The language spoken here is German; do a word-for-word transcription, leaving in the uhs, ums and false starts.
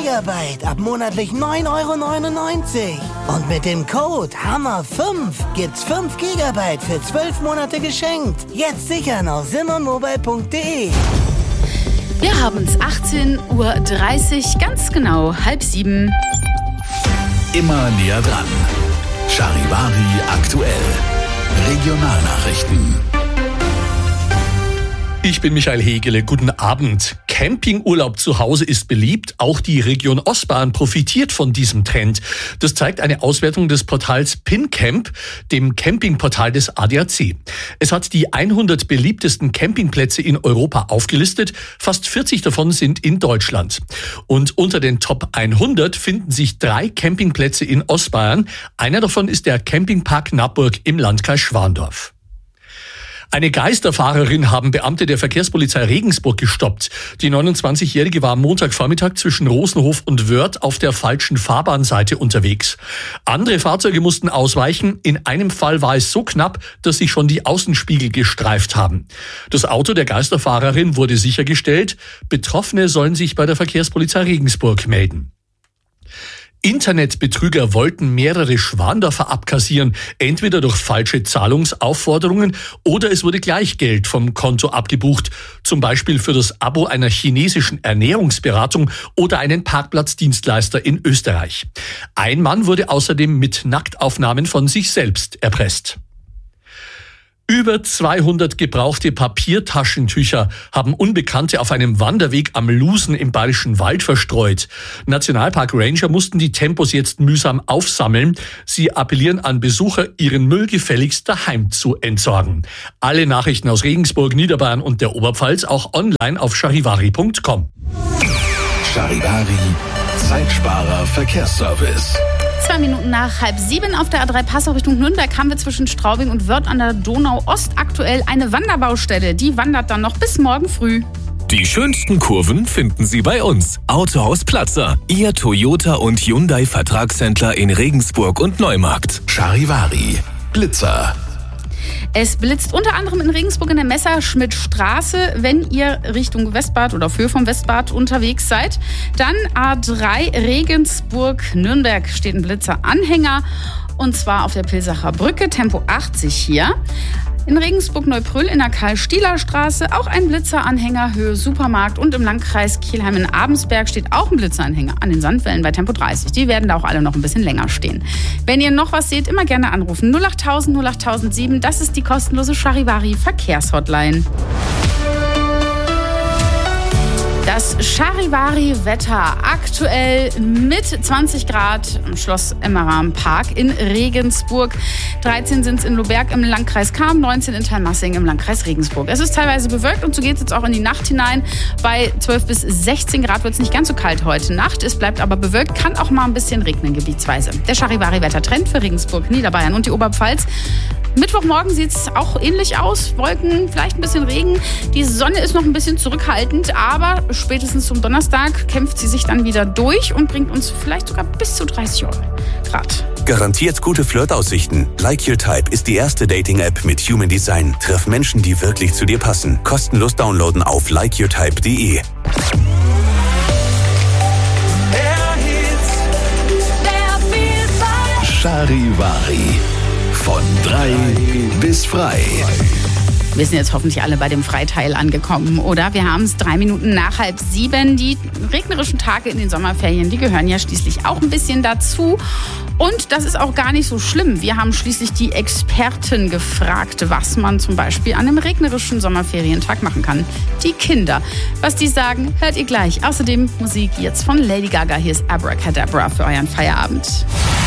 Gigabyte ab monatlich neun Euro neunundneunzig. Und mit dem Code Hammer fünf gibt's fünf Gigabyte für zwölf Monate geschenkt. Jetzt sichern auf simonmobile punkt de. Wir haben es achtzehn Uhr dreißig, ganz genau halb sieben. Immer näher dran. Charivari aktuell. Regionalnachrichten. Ich bin Michael Hegele, guten Abend. Campingurlaub zu Hause ist beliebt, auch die Region Ostbahn profitiert von diesem Trend. Das zeigt eine Auswertung des Portals PinCamp, dem Campingportal des A D A C. Es hat die hundert beliebtesten Campingplätze in Europa aufgelistet, fast vierzig davon sind in Deutschland. Und unter den Top hundert finden sich drei Campingplätze in Ostbayern. Einer davon ist der Campingpark Nappburg im Landkreis Schwandorf. Eine Geisterfahrerin haben Beamte der Verkehrspolizei Regensburg gestoppt. Die neunundzwanzigjährige war am Montagvormittag zwischen Rosenhof und Wörth auf der falschen Fahrbahnseite unterwegs. Andere Fahrzeuge mussten ausweichen. In einem Fall war es so knapp, dass sich schon die Außenspiegel gestreift haben. Das Auto der Geisterfahrerin wurde sichergestellt. Betroffene sollen sich bei der Verkehrspolizei Regensburg melden. Internetbetrüger wollten mehrere Schwandorfer abkassieren, entweder durch falsche Zahlungsaufforderungen oder es wurde gleich Geld vom Konto abgebucht, zum Beispiel für das Abo einer chinesischen Ernährungsberatung oder einen Parkplatzdienstleister in Österreich. Ein Mann wurde außerdem mit Nacktaufnahmen von sich selbst erpresst. Über zweihundert gebrauchte Papiertaschentücher haben Unbekannte auf einem Wanderweg am Lusen im Bayerischen Wald verstreut. Nationalpark Ranger mussten die Tempos jetzt mühsam aufsammeln. Sie appellieren an Besucher, ihren Müll gefälligst daheim zu entsorgen. Alle Nachrichten aus Regensburg, Niederbayern und der Oberpfalz auch online auf charivari punkt com. Charivari, Zeitsparer Verkehrsservice. Zwei Minuten nach halb sieben auf der A drei Passau Richtung Nürnberg haben wir zwischen Straubing und Wörth an der Donau Ost aktuell eine Wanderbaustelle. Die wandert dann noch bis morgen früh. Die schönsten Kurven finden Sie bei uns. Autohaus Platzer, Ihr Toyota und Hyundai Vertragshändler in Regensburg und Neumarkt. Charivari, Blitzer. Es blitzt unter anderem in Regensburg in der Messerschmittstraße. Wenn ihr Richtung Westbad oder für vom Westbad unterwegs seid, dann A drei Regensburg-Nürnberg steht ein Blitzer-Anhänger. Und zwar auf der Pilsacher Brücke, Tempo achtzig hier. In Regensburg-Neubrüll in der Karl-Stieler-Straße auch ein Blitzeranhänger, Höhe Supermarkt. Und im Landkreis Kelheim in Abensberg steht auch ein Blitzeranhänger an den Sandwellen bei Tempo dreißig. Die werden da auch alle noch ein bisschen länger stehen. Wenn ihr noch was seht, immer gerne anrufen. null achttausend null achttausendsieben, das ist die kostenlose Charivari Verkehrshotline. Das Charivari-Wetter aktuell mit zwanzig Grad im Schloss Emmeram Park in Regensburg. dreizehn sind es in Lohberg im Landkreis Cham, neunzehn in Talmassing im Landkreis Regensburg. Es ist teilweise bewölkt und so geht es jetzt auch in die Nacht hinein. Bei zwölf bis sechzehn Grad wird es nicht ganz so kalt heute Nacht. Es bleibt aber bewölkt, kann auch mal ein bisschen regnen gebietsweise. Der Charivari-Wettertrend für Regensburg, Niederbayern und die Oberpfalz. Mittwochmorgen sieht es auch ähnlich aus. Wolken, vielleicht ein bisschen Regen. Die Sonne ist noch ein bisschen zurückhaltend, aber spätestens zum Donnerstag kämpft sie sich dann wieder durch und bringt uns vielleicht sogar bis zu dreißig Grad. Garantiert gute Flirtaussichten. Like Your Type ist die erste Dating-App mit Human Design. Triff Menschen, die wirklich zu dir passen. Kostenlos downloaden auf like your type punkt de. Charivari. Von drei bis frei. Wir sind jetzt hoffentlich alle bei dem Freiteil angekommen, oder? Wir haben es drei Minuten nach halb sieben. Die regnerischen Tage in den Sommerferien, die gehören ja schließlich auch ein bisschen dazu. Und das ist auch gar nicht so schlimm. Wir haben schließlich die Experten gefragt, was man zum Beispiel an einem regnerischen Sommerferientag machen kann. Die Kinder. Was die sagen, hört ihr gleich. Außerdem Musik jetzt von Lady Gaga. Hier ist Abracadabra für euren Feierabend.